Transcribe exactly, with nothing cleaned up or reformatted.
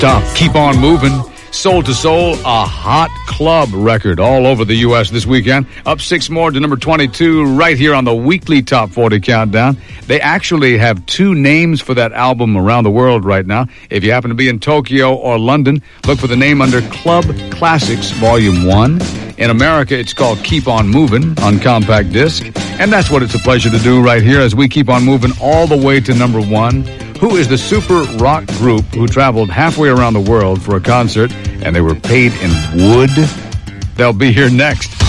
Top, Keep On Moving. Soul to Soul, a hot club record all over the U S this weekend. Up six more to number twenty-two right here on the weekly Top forty Countdown. They actually have two names for that album around the world right now. If you happen to be in Tokyo or London, look for the name under Club Classics Volume one. In America, it's called Keep On Moving on compact disc. And that's what it's a pleasure to do right here as we keep on moving all the way to number one. Who is the super rock group who traveled halfway around the world for a concert and they were paid in wood? They'll be here next.